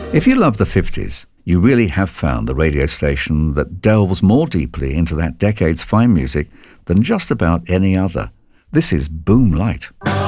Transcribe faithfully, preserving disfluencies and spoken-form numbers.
If you love the fifties, you really have found the radio station that delves more deeply into that decade's fine music than just about any other. This is Boom Light.